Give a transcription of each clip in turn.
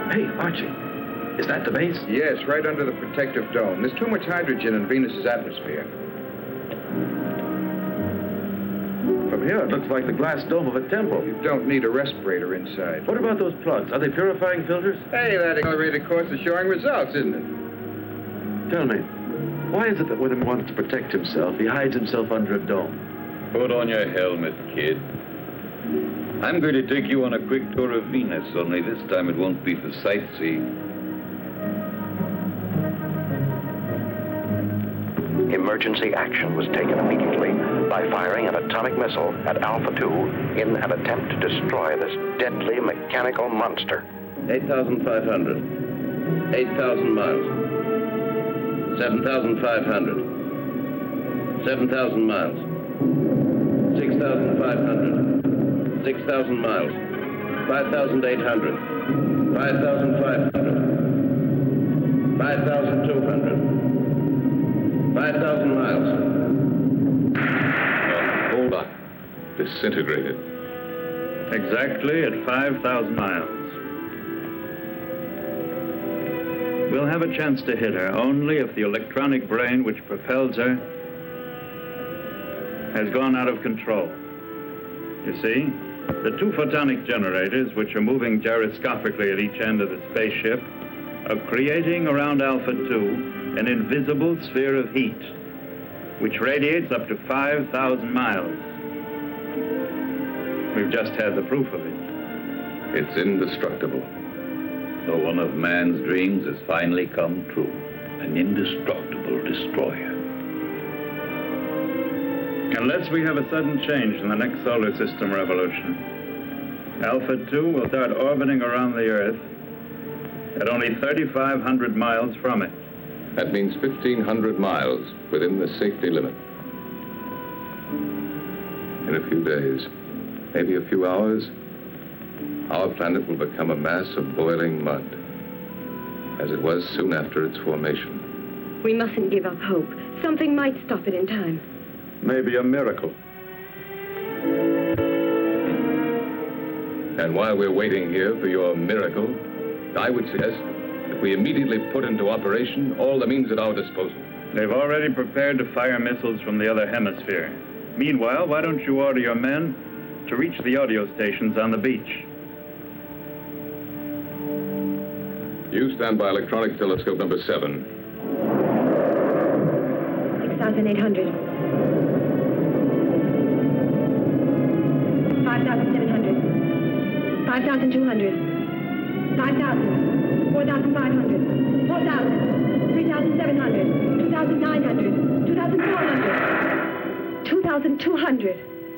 Hey, Archie, is that the base? Yes, right under the protective dome. There's too much hydrogen in Venus's atmosphere. From here, it looks like the glass dome of a temple. You don't need a respirator inside. What about those plugs? Are they purifying filters? Hey, that accelerated course is showing results, isn't it? Tell me, why is it that when he wants to protect himself, he hides himself under a dome? Put on your helmet, kid. I'm going to take you on a quick tour of Venus, only this time it won't be for sightseeing. Emergency action was taken immediately by firing an atomic missile at Alpha 2 in an attempt to destroy this deadly mechanical monster. 8,500. 8,000 miles. 7,500. 7,000 miles. 6,500. 6,000 miles. 5,800. 5,500. 5,200. 5,000 miles. Hold on. Disintegrated. Exactly at 5,000 miles. We'll have a chance to hit her only if the electronic brain which propels her has gone out of control. You see, the two photonic generators, which are moving gyroscopically at each end of the spaceship, are creating around Alpha 2 an invisible sphere of heat, which radiates up to 5,000 miles. We've just had the proof of it. It's indestructible. So one of man's dreams has finally come true. An indestructible destroyer. Unless we have a sudden change in the next solar system revolution, Alpha 2 will start orbiting around the Earth at only 3,500 miles from it. That means 1,500 miles within the safety limit. In a few days, maybe a few hours, our planet will become a mass of boiling mud, as it was soon after its formation. We mustn't give up hope. Something might stop it in time. Maybe a miracle. And while we're waiting here for your miracle, I would suggest that we immediately put into operation all the means at our disposal. They've already prepared to fire missiles from the other hemisphere. Meanwhile, why don't you order your men to reach the audio stations on the beach? You stand by electronic telescope number 7. 6,800. 5,700. 5,200. 5,000. 4,500. 4,000. 3,700. 2,900. 2,400. 2,200.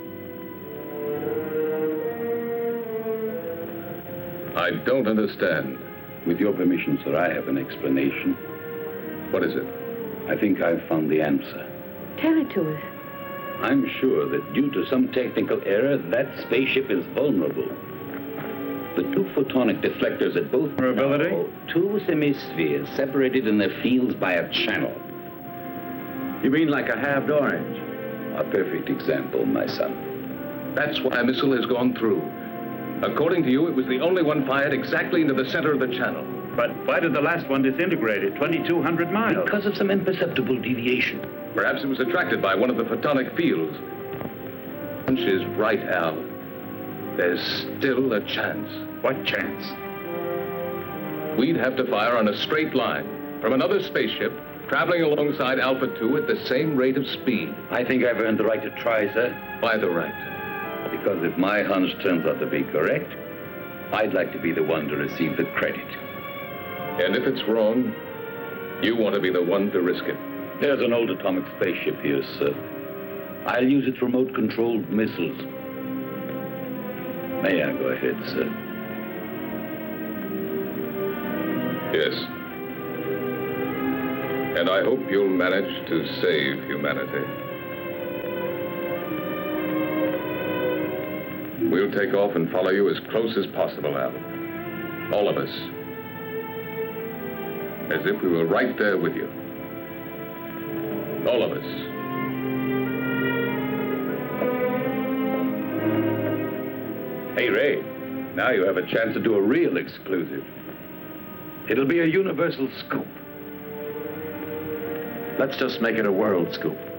I don't understand. With your permission, sir, I have an explanation. What is it? I think I've found the answer. Tell it to us. I'm sure that due to some technical error, that spaceship is vulnerable. The two photonic deflectors at both... Vulnerability? Two semispheres separated in their fields by a channel. You mean like a halved orange? A perfect example, my son. That's why a missile has gone through. According to you, it was the only one fired exactly into the center of the channel. But why did the last one disintegrate at 2,200 miles? Because of some imperceptible deviation. Perhaps it was attracted by one of the photonic fields. Hunch is right, Al. There's still a chance. What chance? We'd have to fire on a straight line from another spaceship traveling alongside Alpha 2 at the same rate of speed. I think I've earned the right to try, sir. Why the right? Because if my hunch turns out to be correct, I'd like to be the one to receive the credit. And if it's wrong, you want to be the one to risk it. There's an old atomic spaceship here, sir. I'll use its remote-controlled missiles. May I go ahead, sir? Yes. And I hope you'll manage to save humanity. We'll take off and follow you as close as possible, Al. All of us. As if we were right there with you. All of us. Hey, Ray, now you have a chance to do a real exclusive. It'll be a universal scoop. Let's just make it a world scoop.